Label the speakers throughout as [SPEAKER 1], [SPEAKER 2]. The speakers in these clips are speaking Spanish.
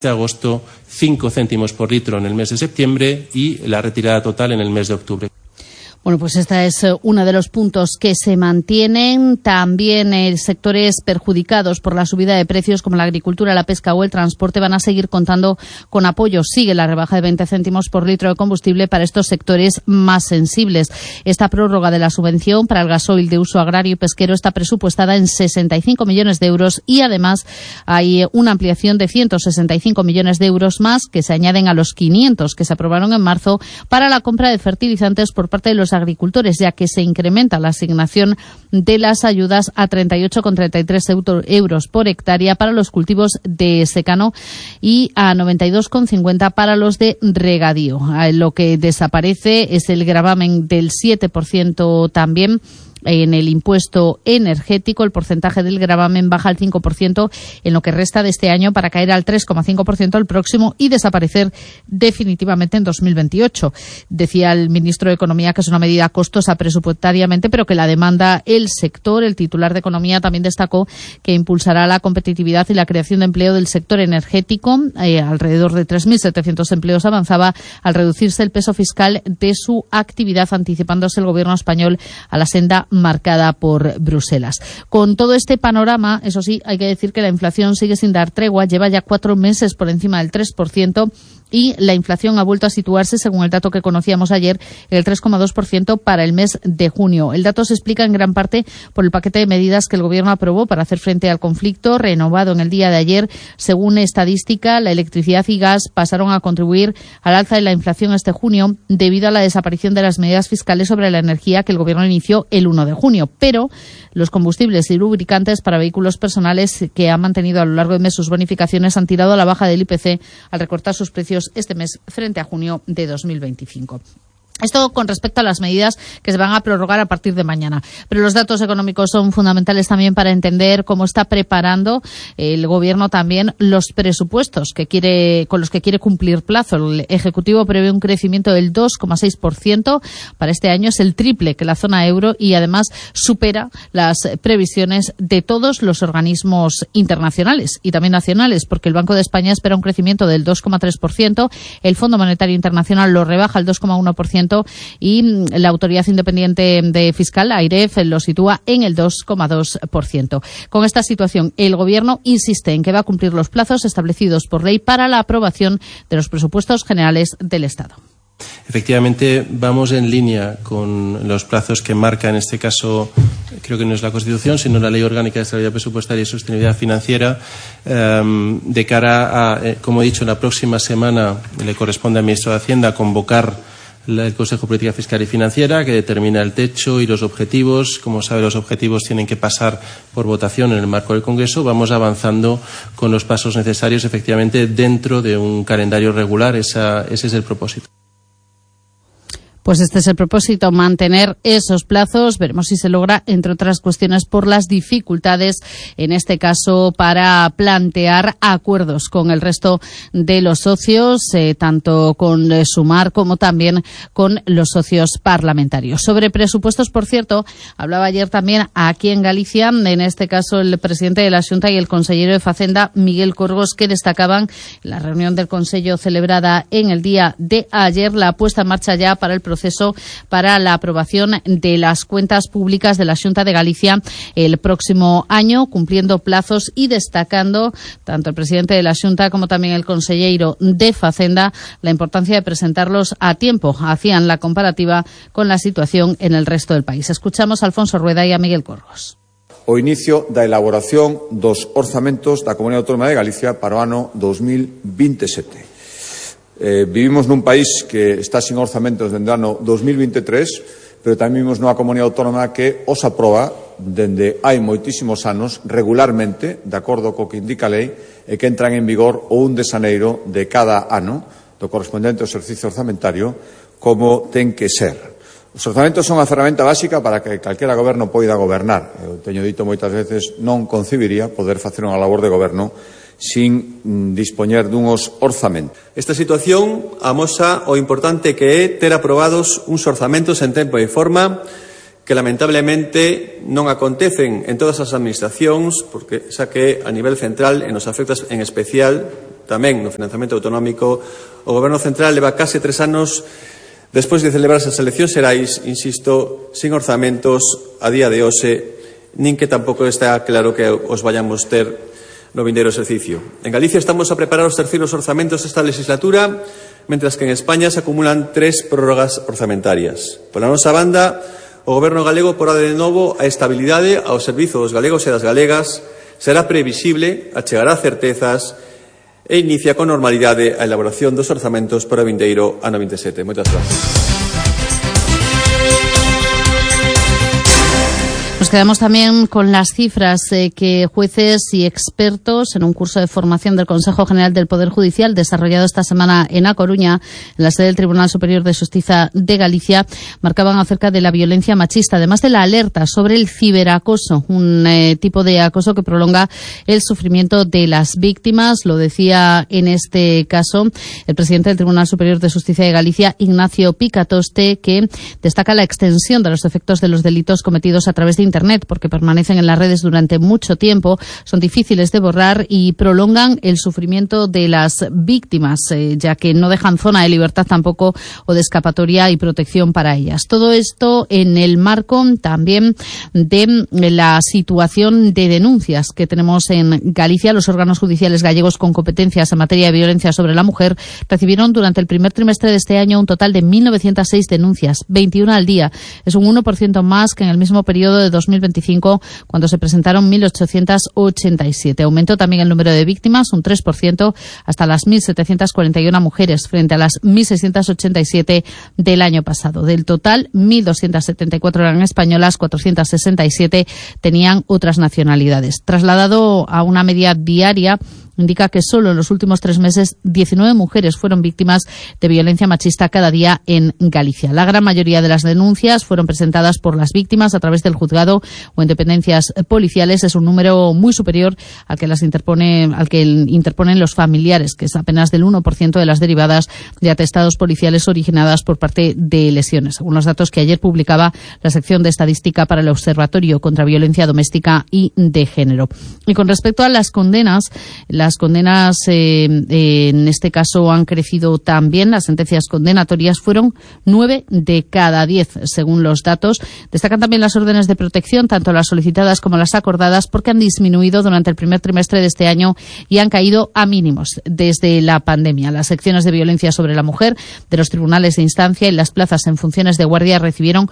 [SPEAKER 1] de agosto, 5 céntimos por litro en el mes de septiembre y la retirada total en el mes de octubre.
[SPEAKER 2] Bueno, pues esta es uno de los puntos que se mantienen. También sectores perjudicados por la subida de precios como la agricultura, la pesca o el transporte van a seguir contando con apoyo. Sigue la rebaja de 20 céntimos por litro de combustible para estos sectores más sensibles. Esta prórroga de la subvención para el gasoil de uso agrario y pesquero está presupuestada en 65 millones de euros y además hay una ampliación de 165 millones de euros más que se añaden a los 500 que se aprobaron en marzo para la compra de fertilizantes por parte de los agricultores, ya que se incrementa la asignación de las ayudas a 38,33 euros por hectárea para los cultivos de secano y a 92,50 para los de regadío. Lo que desaparece es el gravamen del 7% también. En el impuesto energético, el porcentaje del gravamen baja al 5% en lo que resta de este año para caer al 3,5% el próximo y desaparecer definitivamente en 2028. Decía el ministro de Economía que es una medida costosa presupuestariamente, pero que la demanda el sector. El titular de Economía también destacó que impulsará la competitividad y la creación de empleo del sector energético. Alrededor de 3.700 empleos avanzaba al reducirse el peso fiscal de su actividad, anticipándose el gobierno español a la senda marcada por Bruselas. Con todo este panorama, eso sí, hay que decir que la inflación sigue sin dar tregua, lleva ya 4 meses por encima del 3% y la inflación ha vuelto a situarse, según el dato que conocíamos ayer, en el 3,2% para el mes de junio. El dato se explica en gran parte por el paquete de medidas que el Gobierno aprobó para hacer frente al conflicto, renovado en el día de ayer. Según estadística, la electricidad y gas pasaron a contribuir al alza de la inflación este junio debido a la desaparición de las medidas fiscales sobre la energía que el Gobierno inició el 1 de junio. Pero los combustibles y lubricantes para vehículos personales que han mantenido a lo largo del mes sus bonificaciones han tirado a la baja del IPC al recortar sus precios este mes frente a junio de 2025. Esto con respecto a las medidas que se van a prorrogar a partir de mañana. Pero los datos económicos son fundamentales también para entender cómo está preparando el Gobierno también los presupuestos con los que quiere cumplir plazo. El Ejecutivo prevé un crecimiento del 2,6% para este año. Es el triple que la zona euro y además supera las previsiones de todos los organismos internacionales y también nacionales, porque el Banco de España espera un crecimiento del 2,3%. El Fondo Monetario Internacional lo rebaja al 2,1%. Y la Autoridad Independiente de Fiscal, AIREF, lo sitúa en el 2,2%. Con esta situación, el Gobierno insiste en que va a cumplir los plazos establecidos por ley para la aprobación de los presupuestos generales del Estado.
[SPEAKER 1] Efectivamente, vamos en línea con los plazos que marca, en este caso, creo que no es la Constitución, sino la Ley Orgánica de Estabilidad Presupuestaria y Sostenibilidad Financiera, de cara a, como he dicho, la próxima semana le corresponde al Ministro de Hacienda convocar el Consejo de Política Fiscal y Financiera, que determina el techo y los objetivos. Como sabe, los objetivos tienen que pasar por votación en el marco del Congreso. Vamos avanzando con los pasos necesarios, efectivamente, dentro de un calendario regular. Ese es el propósito.
[SPEAKER 2] Pues este es el propósito, mantener esos plazos. Veremos si se logra, entre otras cuestiones, por las dificultades, en este caso, para plantear acuerdos con el resto de los socios, tanto con Sumar como también con los socios parlamentarios. Sobre presupuestos, por cierto, hablaba ayer también aquí en Galicia, en este caso el presidente de la Xunta y el consejero de Facenda, Miguel Corgos, que destacaban en la reunión del Consello celebrada en el día de ayer la puesta en marcha ya para el proceso para la aprobación de las cuentas públicas de la Xunta de Galicia el próximo año, cumpliendo plazos y destacando tanto el presidente de la Xunta como también el consejero de Facenda la importancia de presentarlos a tiempo. Hacían la comparativa con la situación en el resto del país. Escuchamos a Alfonso Rueda y a Miguel Corgos.
[SPEAKER 3] O inicio da elaboración dos orzamentos da Comunidade Autónoma de Galicia para o ano 2027. Vivimos nun país que está sin orzamentos dende o ano 2023, pero tamén vivimos nunha comunidade autónoma que os aproba dende hai moitísimos anos regularmente, de acordo co que indica a lei, e que entran en vigor o 1 de xaneiro de cada ano do correspondente ao exercicio orzamentario, como ten que ser. Os orzamentos son a ferramenta básica para que calquera goberno poida gobernar. Eu teño dito moitas veces, non concibiría poder facer unha labor de goberno sin dispoñer dunhos orzamentos.
[SPEAKER 4] Esta situación amosa o importante que é ter aprobados uns orzamentos en tempo e forma que lamentablemente non acontecen en todas as administracións, porque xa que a nivel central e nos afecta en especial tamén no financiamento autonómico, o Goberno Central leva case 3 anos despois de celebrarse as eleccións xerais, insisto, sin orzamentos a día de hoxe, nin que tampouco está claro que os vayamos ter no vindeiro exercicio. En Galicia estamos a preparar os terceiros orzamentos desta legislatura, mentras que en España se acumulan 3 prórrogas orzamentarias. Pola nosa banda, o Goberno galego porá de novo a estabilidade ao servizo dos galegos e das galegas, será previsible, achegará certezas e inicia con normalidade a elaboración dos orzamentos para o vindeiro ano 27. Moitas gracias.
[SPEAKER 2] Nos quedamos también con las cifras que jueces y expertos en un curso de formación del Consejo General del Poder Judicial desarrollado esta semana en A Coruña, en la sede del Tribunal Superior de Justicia de Galicia, marcaban acerca de la violencia machista, además de la alerta sobre el ciberacoso, un tipo de acoso que prolonga el sufrimiento de las víctimas. Lo decía en este caso el presidente del Tribunal Superior de Justicia de Galicia, Ignacio Picatoste, que destaca la extensión de los efectos de los delitos cometidos a través de Internet, porque permanecen en las redes durante mucho tiempo, son difíciles de borrar y prolongan el sufrimiento de las víctimas, ya que no dejan zona de libertad tampoco o de escapatoria y protección para ellas. Todo esto en el marco también de la situación de denuncias que tenemos en Galicia. Los órganos judiciales gallegos con competencias en materia de violencia sobre la mujer recibieron durante el primer trimestre de este año un total de 1.906 denuncias, 21 al día. Es un 1% más que en el mismo periodo de 2025, cuando se presentaron 1.887. Aumentó también el número de víctimas, un 3%, hasta las 1.741 mujeres, frente a las 1.687 del año pasado. Del total, 1.274 eran españolas, 467 tenían otras nacionalidades. Trasladado a una media diaria, indica que solo en los últimos 3 meses 19 mujeres fueron víctimas de violencia machista cada día en Galicia. La gran mayoría de las denuncias fueron presentadas por las víctimas a través del juzgado o en dependencias policiales. Es un número muy superior al que interponen los familiares, que es apenas del 1% de las derivadas de atestados policiales originadas por parte de lesiones, según los datos que ayer publicaba la sección de estadística para el Observatorio contra Violencia Doméstica y de Género. Y con respecto a las condenas en este caso han crecido también. Las sentencias condenatorias fueron 9 de cada 10, según los datos. Destacan también las órdenes de protección, tanto las solicitadas como las acordadas, porque han disminuido durante el primer trimestre de este año y han caído a mínimos desde la pandemia. Las secciones de violencia sobre la mujer de los tribunales de instancia y las plazas en funciones de guardia recibieron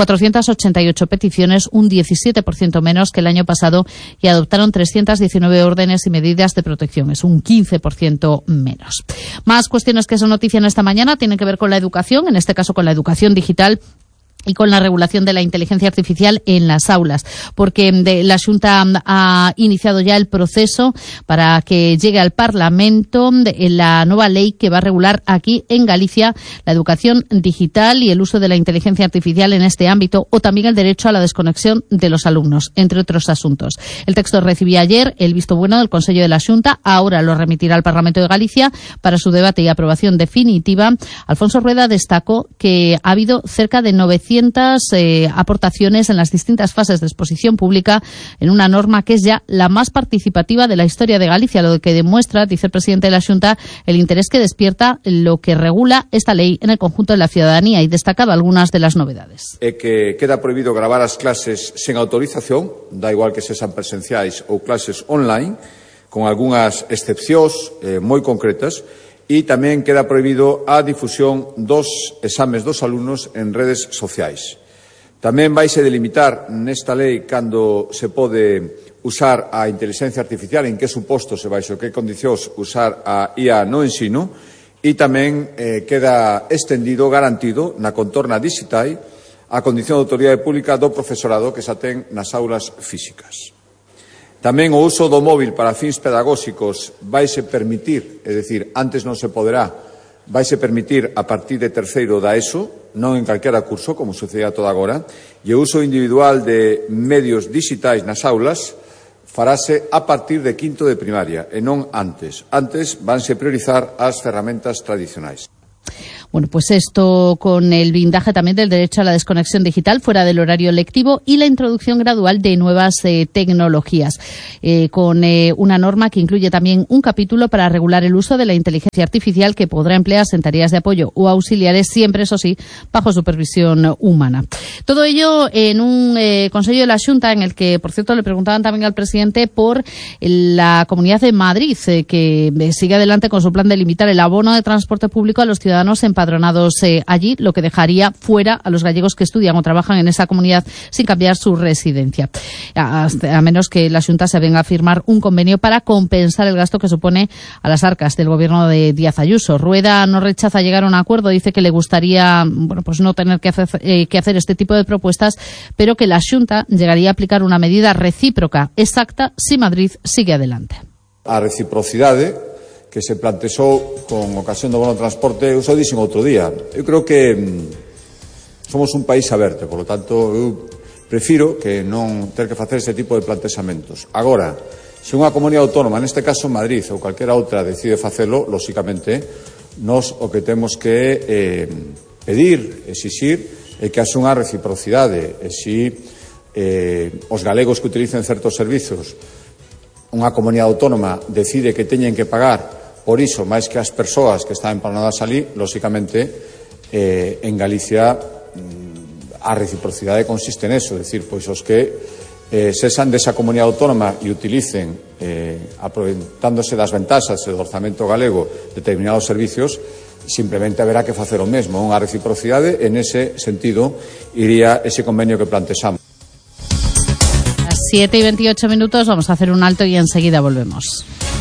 [SPEAKER 2] 488 peticiones, un 17% menos que el año pasado, y adoptaron 319 órdenes y medidas de protección. Es un 15% menos. Más cuestiones que son noticia en esta mañana tienen que ver con la educación, en este caso con la educación digital y con la regulación de la inteligencia artificial en las aulas, porque la Xunta ha iniciado ya el proceso para que llegue al Parlamento la nueva ley que va a regular aquí en Galicia la educación digital y el uso de la inteligencia artificial en este ámbito, o también el derecho a la desconexión de los alumnos, entre otros asuntos. El texto recibía ayer el visto bueno del Consello de la Xunta, ahora lo remitirá al Parlamento de Galicia para su debate y aprobación definitiva. Alfonso Rueda destacó que ha habido cerca de 900 aportaciones en las distintas fases de exposición pública en una norma que es ya la más participativa de la historia de Galicia, lo que demuestra, dice el presidente de la Xunta, el interés que despierta lo que regula esta ley en el conjunto de la ciudadanía, y destacaba algunas de las novedades.
[SPEAKER 3] Que queda prohibido gravar as clases sen autorización, da igual que sexan presenciais ou clases online, con algunhas excepcións moi concretas. E tamén queda prohibido a difusión dos exames dos alumnos en redes sociais. Tamén vaise delimitar nesta lei cando se pode usar a inteligencia artificial, en que supostos e baixo que condicións usar a IA no ensino, e tamén queda extendido, garantido, na contorna digital, a condición de autoridade pública do profesorado que xa ten nas aulas físicas. Tamén o uso do móvil para fins pedagóxicos vaise permitir, é dicir, antes non se poderá, vaise permitir a partir de terceiro da ESO, non en calquera curso, como sucedía toda agora, e o uso individual de medios digitais nas aulas farase a partir de quinto de primaria, e non antes. Antes vanse priorizar as ferramentas tradicionais.
[SPEAKER 2] Bueno, pues esto con el blindaje también del derecho a la desconexión digital fuera del horario lectivo y la introducción gradual de nuevas tecnologías, con una norma que incluye también un capítulo para regular el uso de la inteligencia artificial que podrá emplearse en tareas de apoyo o auxiliares, siempre, eso sí, bajo supervisión humana. Todo ello en un Consejo de la Xunta en el que, por cierto, le preguntaban también al presidente por la Comunidad de Madrid, que sigue adelante con su plan de limitar el abono de transporte público a los ciudadanos empadronados allí, lo que dejaría fuera a los gallegos que estudian o trabajan en esa comunidad sin cambiar su residencia, a menos que la Xunta se venga a firmar un convenio para compensar el gasto que supone a las arcas del gobierno de Díaz Ayuso. Rueda no rechaza llegar a un acuerdo, dice que le gustaría, bueno, pues no tener que hacer este tipo de propuestas, pero que la Xunta llegaría a aplicar una medida recíproca exacta si Madrid sigue adelante.
[SPEAKER 3] A reciprocidade que se plantexou con ocasión do bono de transporte, eu só dixen outro día. Eu creo que somos un país aberto, por lo tanto, eu prefiro que non ter que facer ese tipo de plantexamentos. Agora, se unha comunidade autónoma, neste caso Madrid ou calquera outra, decide facelo, lóxicamente, nós o que temos que pedir, exixir, é que haxa unha reciprocidade. E se os galegos que utilicen certos servizos, unha comunidade autónoma decide que teñen que pagar por iso, máis que as persoas que están empadronadas ali, lóxicamente, en Galicia a reciprocidade consiste neso, é dicir, pois os que sesan desa comunidade autónoma e utilicen, aproveitándose das ventaxas do orzamento galego, determinados servicios, simplemente haberá que facer o mesmo, unha reciprocidade, en ese sentido iría ese convenio que plantexamos.
[SPEAKER 2] 7:28, vamos a hacer un alto y enseguida volvemos.